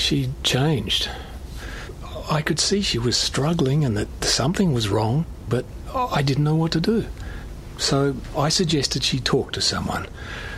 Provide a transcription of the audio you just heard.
She'd changed. I could see she was struggling and that something was wrong, but I didn't know what to do. So I suggested she talk to someone.